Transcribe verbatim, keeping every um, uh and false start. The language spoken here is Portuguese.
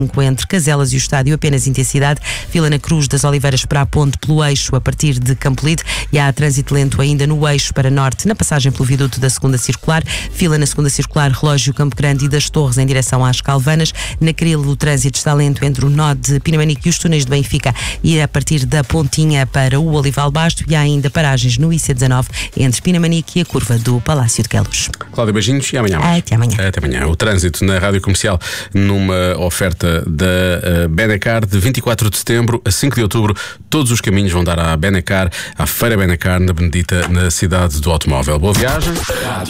entre Caselas e o estádio, apenas intensidade. Vila na Cruz das Oliveiras para a ponte pelo eixo a partir de Campolide, e há trânsito lento ainda no eixo para norte, na passagem pelo viaduto da segunda circular. Fila na segunda circular, Relógio Campo Grande e das Torres em direção às Calvanas. Na Cril o trânsito está lento entre o nó de Pinamanique e os túneis de Benfica, e a partir da Pontinha para o Olival Basto, e há ainda paragens no I C dezanove entre Pinamanique e a curva do Palácio de Queluz. Cláudia, beijinhos e amanhã. Até amanhã. Até amanhã. O trânsito na Rádio Comercial numa oferta da uh, Benacar de vinte e quatro de setembro a cinco de outubro. Todos os caminhos vão dar à Benacar, à Feira Benacar na Benedita, na cidade do automóvel. Boa viagem.